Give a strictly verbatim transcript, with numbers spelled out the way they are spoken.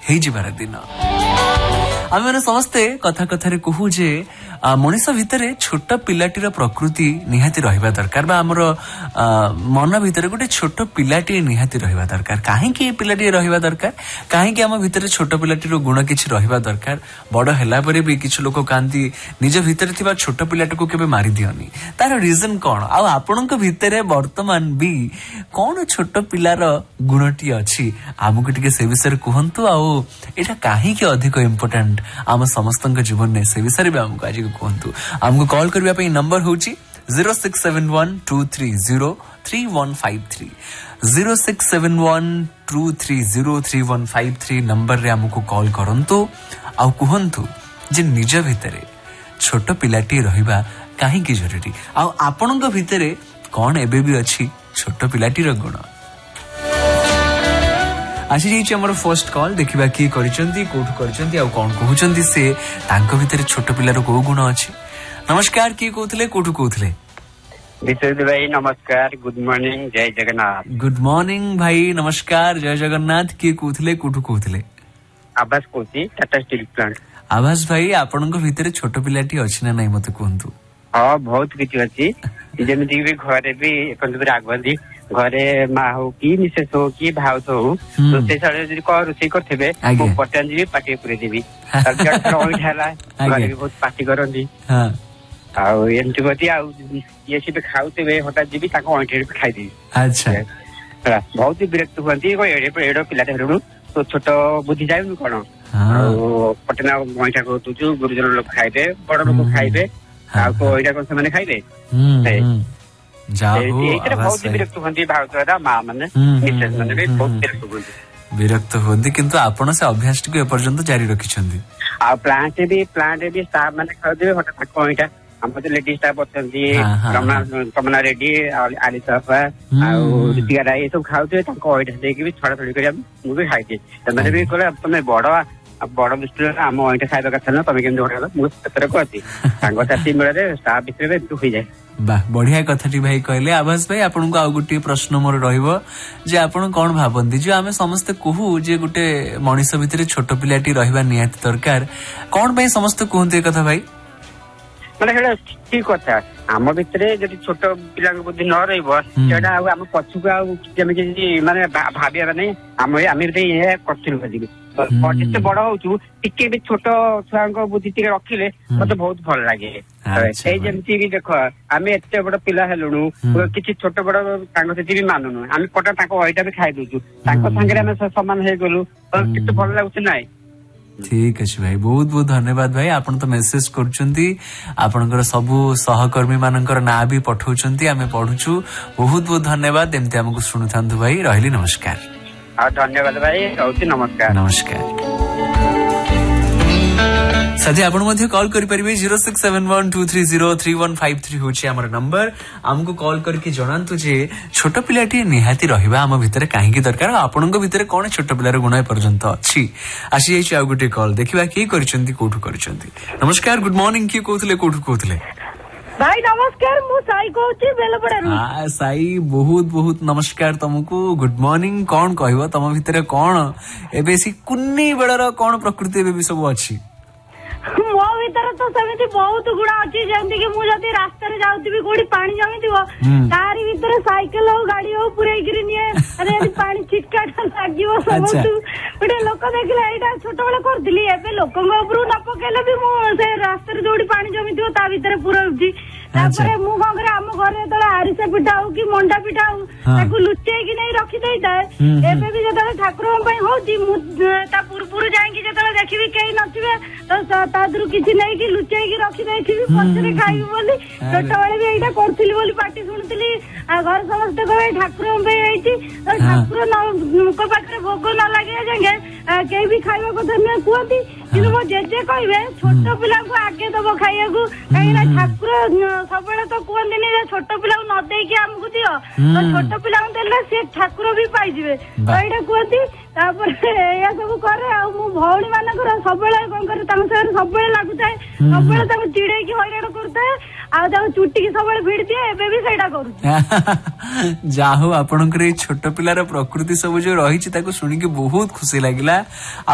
ହେଇଯିବାର ଦିନ। ଆମେ ମାନେ ସମସ୍ତେ କଥା କଥାରେ କହୁ ଯେ ମଣିଷ ଭିତରେ ଛୋଟ ପିଲାଟିର ପ୍ରକୃତି ନିହାତି ରହିବା ଦରକାର ବା ଆମର ମନ ଭିତରେ ଗୋଟେ ଛୋଟ ପିଲାଟିଏ ନିହାତି ରହିବା ଦରକାର। କାହିଁକି ଏ ପିଲାଟିଏ ରହିବା ଦରକାର, କାହିଁକି ଆମ ଭିତରେ ଛୋଟ ପିଲାଟିର ଗୁଣ କିଛି ରହିବା ଦରକାର? ବଡ ହେଲା ପରେ ବି କିଛି ଲୋକ କାନ୍ତି ନିଜ ଭିତରେ ଥିବା ଛୋଟ ପିଲାଟିକୁ କେବେ ମାରି ଦିଅନି, ତାର ରିଜନ କଣ? ଆଉ ଆପଣଙ୍କ ଭିତରେ ବର୍ତ୍ତମାନ ବି କଣ ଛୋଟ ପିଲାର ଗୁଣଟି ଅଛି, ଆମକୁ ଟିକେ ସେ ବିଷୟରେ କୁହନ୍ତୁ। ଆଉ ଏଇଟା କାହିଁକି ଅଧିକ ଇମ୍ପୋର୍ଟାଣ୍ଟ ଆମ ସମସ୍ତଙ୍କ ଜୀବନରେ, ସେ ବିଷୟରେ ବି ଆମକୁ ଆଜି କୁହନ୍ତୁ। ଆମକୁ କଲ୍ କରିବା ପାଇଁ ନମ୍ବର ହଉଛି zero six seven one two three zero three one five three zero six seven one two three zero three one five three ନମ୍ବରରେ ଆମକୁ କଲ୍ କରନ୍ତୁ ଆଉ କୁହନ୍ତୁ ଯେ ନିଜ ଭିତରେ ଛୋଟ ପିଲାଟି ରହିବା କାହିଁକି ଜରୁରୀ, ଆଉ ଆପଣଙ୍କ ଭିତରେ କଣ ଏବେ ବି ଅଛି ଛୋଟ ପିଲାଟିର ଗୁଣ। ଆସି ଯାଇଛି ଆମର ଫର୍ଷ୍ଟ କଲ୍, ଦେଖିବା କିଏ କରିଛନ୍ତି, କୋଉଠୁ କରିଛନ୍ତି ଆଉ କଣ କହୁଛନ୍ତି ସେ, ତାଙ୍କ ଭିତରେ ଛୋଟ ପିଲାର କୋଉ ଗୁଣ ଅଛି। ନମସ୍କାର, କିଏ କହୁଥିଲେ, କୋଉଠୁ କହୁଥିଲେ? ବିଶ୍ୱଜିତ ଭାଇ ନମସ୍କାର, ଗୁଡ୍ ମର୍ଣ୍ଣିଂ, ଜୟ ଜଗନ୍ନାଥ। ଗୁଡ୍ ମର୍ଣ୍ଣିଂ ଭାଇ, ନମସ୍କାର, ଜୟ ଜଗନ୍ନାଥ। କିଏ କହୁଥିଲେ, କୋଉଠୁ କହୁଥିଲେ? ଆବାସ କହୁଛି, ଟାଟା ଷ୍ଟିଲ ପ୍ଲାଣ୍ଟ। ଆବାସ ଭାଇ, ଆପଣଙ୍କ ଭିତରେ ଛୋଟ ପିଲାଟି ଅଛି ନା ନାଇଁ ମତେ କୁହନ୍ତୁ। ହଁ, ବହୁତ କିଛି ଅଛି। ଯେମିତି ବି ଘରେ ବି ଏପର୍ଯ୍ୟନ୍ତ ରାଗନ୍ତି, ଘରେ ମା ହଉ କି ମିସେସ୍ ହଉ କି ଭାଉଜ ହଉ, ରୋଷେଇ ଶାଳରେ ଯଦି କଣ ରୋଷେଇ କରିଥିବେ ମୁଁ ପଚାରି ଯିବି, ପାଟିରେ ପୁରେଇ ଦେବି। ଅଇଁଠା ହେଲା, ଘରେ ବି ବହୁତ ପାଟି କରନ୍ତି। ଆଉ ଏମିତି କରି ଆଉ ଇଏ ସିଏ ଖାଉଥିବେ, ହଠାତ୍ ଯିବି ତାଙ୍କ ଅଇଁଠା ଖାଇଦେବି। ଆଚ୍ଛା, ବହୁତ ବିରକ୍ତ ହୁଅନ୍ତି, ଏଡ ପିଲାଟା ହେଲୁଣୁ, ତୋ ଛୋଟ ବୁଦ୍ଧି ଯାଉନି କଣ, ଆଉ ପଟେନା ଅଇଁଠା କରିଦଉଛୁ, ଗୁରୁଜନ ଲୋକ ଖାଇବେ, ବଡ ଲୋକ ଖାଇବେ, ଆଉ ତ ଏଇଟା କଣ ସେମାନେ ଖାଇବେ? ଏଇଥିରେ ବହୁତ ବିରକ୍ତ ହୁଅନ୍ତି ଭାଉଜ, ମା ମାନେ, ମିସେସ୍ ମାନେ ବି ବହୁତ ବିରକ୍ତ ହୁଅନ୍ତି ବିରକ୍ତ ହୁଅନ୍ତି କିନ୍ତୁ ଆପଣ ସେ ଅଭ୍ୟାସଟିକୁ ଏପର୍ଯ୍ୟନ୍ତ ଜାରି ରଖିଛନ୍ତି। ଆଉ ପ୍ଲାଣ୍ଟ ବି ପ୍ଲାଣ୍ଟ ବି ଷ୍ଟାଫ୍ ମାନେ ଖାଉଥିବେ, ହଠାତ୍ ତାଙ୍କ ଏଇଟା ଆମର ତ ଲେଡିଜ ଷ୍ଟାଫ୍ ଅଛନ୍ତି, କମନା ରେଡ୍ଡି, ଆଲିସା ଆପା ଆଉ ରୀତିକା ରାୟ, ଏସବୁ ଖାଉଥିବେ, ତାଙ୍କ ଅଇଁଠା ଦେଇକି ବି ଛଡା ଛଡି କରି ମୁଁ ବି ଖାଇଦିଏ। ସେମାନେ ବି କହିଲେ ତମେ ବଡ ବଡ ଦୃଷ୍ଟିରେ ଆମ ଅଇଁଠା ଖାଇବା କଥା ନୁହଁ, ତମେ କେମିତି ଅଇଁଠା, ମୁଁ ସେଥିରେ କହୁଛି ସାଙ୍ଗସାଥି ମେଳରେ ଷ୍ଟାଫ୍ ଭିତରେ ଏମିତି ହୋଇଯାଏ। ବାଃ, ବଢିଆ କଥାଟି ଭାଇ କହିଲେ। ଆବାସ ଭାଇ, ଆପଣଙ୍କୁ ଆଉ ଗୋଟିଏ ପ୍ରଶ୍ନ ମୋର ରହିବ ଯେ ଆପଣ କଣ ଭାବନ୍ତି ଯେ ଆମେ ସମସ୍ତେ କହୁ ଯେ ଗୋଟେ ମଣିଷ ଭିତରେ ଛୋଟ ପିଲାଟି ରହିବା ନିହାତି ଦରକାର, କଣ ପାଇଁ ସମସ୍ତେ କୁହନ୍ତି ଏ କଥା ଭାଇ? ମାନେ ସେଇଟା ଠିକ କଥା, ଆମ ଭିତରେ ଯଦି ଛୋଟ ପିଲାଙ୍କ ବୁଦ୍ଧି ନ ରହିବ ସେଇଟା ଆଉ ଆମ ପଛକୁ ଆଉ ଯେମିତି ମାନେ ଭାବିବା ନାହିଁ, ଆମ ଆମେ ଏହା କରିଥିଲୁ ଭାବିକି ଯେତେ ବଡ ହଉଛୁ ଟିକେ ବି ଛୋଟ ଛୁଆଙ୍କ ବୁଦ୍ଧି ଟିକେ ରଖିଲେ ମତେ ବହୁତ ଭଲ ଲାଗେ। ସେଇ ଯେମିତି କି ଦେଖ, ଆମେ ଏତେ ବଡ ପିଲା ହେଲୁଣୁ, କିଛି ଛୋଟ ବଡ ସାଙ୍ଗସାଥି ବି ମାନୁନୁ, ଆମେ ପଟା ତାଙ୍କ ଅଇଁଠା ବି ଖାଇ ଦଉଛୁ, ତାଙ୍କ ସାଙ୍ଗରେ ଆମେ ସମାନ ହେଇଗଲୁ, କେତେ ଭଲ ଲାଗୁଛି ନାଇଁ? ଠିକ ଅଛି ଭାଇ, ବହୁତ ବହୁତ ଧନ୍ୟବାଦ ଭାଇ। ଆପଣ ତ ମେସେଜ କରୁଛନ୍ତି, ଆପଣଙ୍କର ସବୁ ସହକର୍ମୀ ମାନଙ୍କର ନାଁ ବି ପଠାଉଛନ୍ତି, ଆମେ ପଢୁଛୁ, ବହୁତ ବହୁତ ଧନ୍ୟବାଦ। ଏମିତି ଆମକୁ ଶୁଣୁଥାନ୍ତୁ ଭାଇ, ରହିଲି, ନମସ୍କାର। ଆଉ ଧନ୍ୟବାଦ ଭାଇ, ରହୁଛି, ନମସ୍କାର। ନମସ୍କାର ସାଥୀ, ଆପଣ ମଧ୍ୟ କଲ୍ କରିପାରିବେ, zero six seven one two three zero three one five three ହଉଛି ଆମର ନମ୍ବର। ଆମକୁ କଲ୍ କରିକି ଜଣାନ୍ତୁ ଯେ ଛୋଟ ପିଲାଟି ନିହାତି ରହିବା ଆମ ଭିତରେ କାହିଁକି ଦରକାର, ଆପଣଙ୍କ ଭିତରେ କଣ ଛୋଟ ପିଲାର ଗୁଣ ଏପର୍ଯ୍ୟନ୍ତ ଅଛି। ଆସିଯାଇଛି ଆଉ ଗୋଟେ କଲ୍, ଦେଖିବା କିଏ କରିଛନ୍ତି, କୋଉଠୁ କରିଛନ୍ତି। ନମସ୍କାର, ଗୁଡ୍ ମର୍ଣ୍ଣିଂ, କିଏ କହୁଥିଲେ, କୋଉଠୁ କହୁଥିଲେ? ଭାଇ ନମସ୍କାର, ମୁଁ ସାଇ କହୁଛି ବେଲପଡାରୁ। ସାଇ, ବହୁତ ବହୁତ ନମସ୍କାର ତମକୁ, ଗୁଡ୍ ମର୍ଣ୍ଣିଂ। କଣ କହିବ, ତମ ଭିତରେ କଣ ଏବେ ସେ କୁନି ବେଳର କଣ ପ୍ରକୃତି ଏବେ ବି ସବୁ ଅଛି? ମୋ ଭିତରେ ତ ସେମିତି ବହୁତ ଗୁଣ ଅଛି, ଯେମିତି କି ମୁଁ ଯଦି ରାସ୍ତାରେ ଯାଉଥିବି, କୋଉଠି ପାଣି ଜମିଥିବ, ତାରି ଭିତରେ ସାଇକେଲ ହଉ ଗାଡି ହଉ ପୁରେଇକିରି ନିଏ, ପାଣି ଛିଟକାଟା ଲାଗିବ ସମସ୍ତଙ୍କୁ। ଗୋଟେ ଲୋକ ଦେଖିଲେ ଏଇଟା ଛୋଟବେଳେ କରୁଥିଲି, ଏବେ ଲୋକଙ୍କ ଉପରୁ ନ ପକେଇଲେ ବି ମୁଁ ସେ ରାସ୍ତାରେ ଯୋଉଠି ପାଣି ଜମିଥିବ ତା ଭିତରେ ପୁରଉଛି। ତାପରେ ମୁଁ କଣ କରେ, ଆମ ଘରେ ଯେତେବେଳେ ଆରିସା ପିଠା ହଉ କି ମଣ୍ଡା ପିଠା ହଉ ତାକୁ ଲୁଚେଇକି ନେଇ ରଖିଦେଇଥାଏ। ଏବେ ବି ଯେତେବେଳେ ଠାକୁରଙ୍କ ପାଇଁ ହଉଛି, ମୁଁ ତା ପୂର୍ବରୁ ଯାଇକି ଯେତେବେଳେ ଦେଖିବି କେହି ନଥିବେ ତ ତା ଦେହରୁ କିଛି ନେଇକି ଲୁଚେଇକି ରଖିଦେଇଥିବି, ପଛରେ ଖାଇବି ବୋଲି। ଛୋଟବେଳେ ବି ଏଇଟା କରୁଥିଲି ବୋଲି ପାଟି ଶୁଣୁଥିଲି, ଆଉ ଘରେ ସମସ୍ତେ କହିବେ ଠାକୁରଙ୍କ ପାଇଁ ହେଇଛି, ଠାକୁରଙ୍କ ପାଖରେ ଭୋଗ ନ ଲାଗିବା ଯାଙ୍କେ କେହି ବି ଖାଇବା କଥା ନୁହେଁ କୁହନ୍ତି। କିନ୍ତୁ ମୋ ଜେଜେ କହିବେ ଛୋଟ ପିଲାଙ୍କୁ ଆଗେ ଦବ ଖାଇବାକୁ, କାହିଁକିନା ଠାକୁର ସବୁବେଳେ ତ କୁହନ୍ତିନି ଯେ ଛୋଟ ପିଲାଙ୍କୁ ନ ଦେଇକି ଆମକୁ ଦିଅ, ତ ଛୋଟ ପିଲାଙ୍କୁ ଦେଲେ ସେ ଠାକୁର ବି ପାଇଯିବେ, ତ ଏଇଟା କୁହନ୍ତି। ତାପରେ ଏଇଆ ସବୁ କରେ। ଆଉ ମୁଁ ଭଉଣୀ ମାନଙ୍କର ସବୁବେଳେ କଣ କରେ, ତାଙ୍କ ସାଙ୍ଗରେ ସବୁବେଳେ ଲାଗୁଥାଏ, ସବୁବେଳେ ତାଙ୍କୁ ଚିଡେଇକି ହଇରାଣ କରୁଥାଏ, ଆଉ ତାଙ୍କୁ ଚୁଟିକି ସବୁବେଳେ ଭିଡି ଦିଏ, ଏବେ ବି ସେଇଟା କରୁଛି। ଯାହା ହଉ, ଆପଣଙ୍କର ଏଇ ଛୋଟ ପିଲାର ପ୍ରକୃତି ସବୁ ଯୋଉ ରହିଛି ତାକୁ ଶୁଣିକି ବହୁତ ଖୁସି ଲାଗିଲା।